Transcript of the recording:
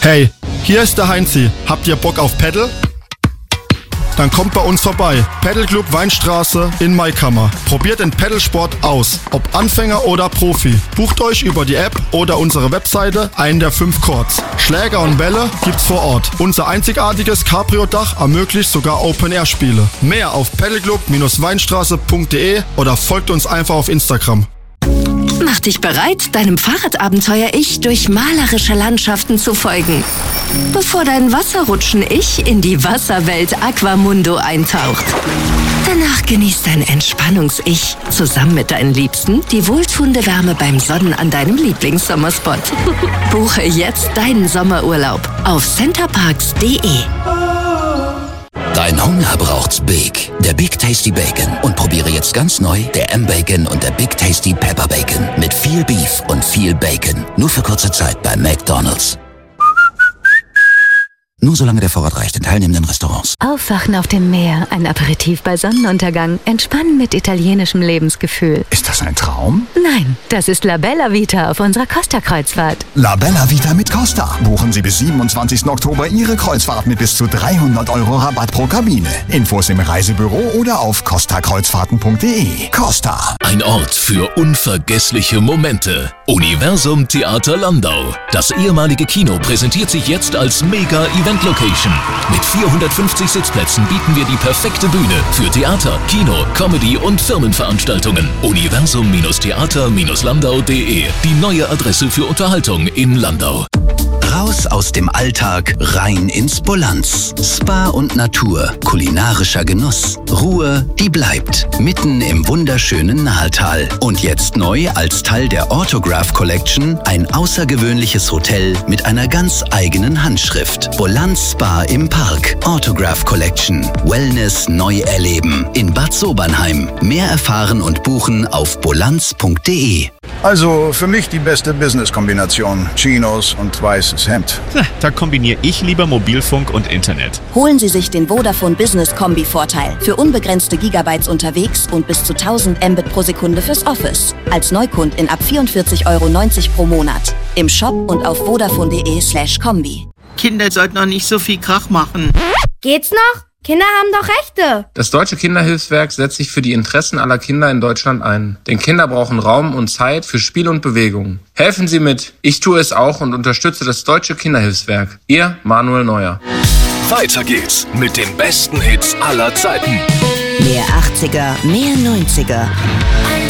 Hey, hier ist der Heinzi. Habt ihr Bock auf Paddle? Dann kommt bei uns vorbei. Paddle Club Weinstraße in Maikammer. Probiert den Paddlesport aus. Ob Anfänger oder Profi. Bucht euch über die App oder unsere Webseite einen der 5 Courts. Schläger und Bälle gibt's vor Ort. Unser einzigartiges Cabrio-Dach ermöglicht sogar Open-Air-Spiele. Mehr auf paddleclub-weinstraße.de oder folgt uns einfach auf Instagram. Mach dich bereit, deinem Fahrradabenteuer-Ich durch malerische Landschaften zu folgen, bevor dein Wasserrutschen-Ich in die Wasserwelt Aquamundo eintaucht. Danach genießt dein Entspannungs-Ich zusammen mit deinen Liebsten die wohltuende Wärme beim Sonnen an deinem Lieblingssommerspot. Buche jetzt deinen Sommerurlaub auf centerparks.de. Dein Hunger braucht's Big. Der Big Tasty Bacon. Und probiere jetzt ganz neu der M-Bacon und der Big Tasty Pepper Bacon. Mit viel Beef und viel Bacon. Nur für kurze Zeit bei McDonald's. Nur solange der Vorrat reicht in teilnehmenden Restaurants. Aufwachen auf dem Meer, ein Aperitif bei Sonnenuntergang, entspannen mit italienischem Lebensgefühl. Ist das ein Traum? Nein, das ist La Bella Vita auf unserer Costa-Kreuzfahrt. La Bella Vita mit Costa. Buchen Sie bis 27. Oktober Ihre Kreuzfahrt mit bis zu 300 € Rabatt pro Kabine. Infos im Reisebüro oder auf costakreuzfahrten.de. Costa. Ein Ort für unvergessliche Momente. Universum Theater Landau. Das ehemalige Kino präsentiert sich jetzt als Mega-Event Location. Mit 450 Sitzplätzen bieten wir die perfekte Bühne für Theater, Kino, Comedy und Firmenveranstaltungen. Universum-Theater-Landau.de. Die neue Adresse für Unterhaltung in Landau. Raus aus dem Alltag, rein ins Bolanz. Spa und Natur, kulinarischer Genuss. Ruhe, die bleibt. Mitten im wunderschönen Nahetal. Und jetzt neu als Teil der Autograph Collection ein außergewöhnliches Hotel mit einer ganz eigenen Handschrift. Bolanz Spa im Park. Autograph Collection. Wellness neu erleben. In Bad Sobernheim. Mehr erfahren und buchen auf bolanz.de. Also für mich die beste Business-Kombination. Chinos und weißes Hemd. Da kombiniere ich lieber Mobilfunk und Internet. Holen Sie sich den Vodafone Business Kombi-Vorteil. Für unbegrenzte Gigabytes unterwegs und bis zu 1000 Mbit pro Sekunde fürs Office. Als Neukundin ab 44,90 € pro Monat. Im Shop und auf vodafone.de/kombi. Kinder sollten noch nicht so viel Krach machen. Geht's noch? Kinder haben doch Rechte. Das Deutsche Kinderhilfswerk setzt sich für die Interessen aller Kinder in Deutschland ein. Denn Kinder brauchen Raum und Zeit für Spiel und Bewegung. Helfen Sie mit. Ich tue es auch und unterstütze das Deutsche Kinderhilfswerk. Ihr Manuel Neuer. Weiter geht's mit den besten Hits aller Zeiten. Mehr 80er, mehr 90er.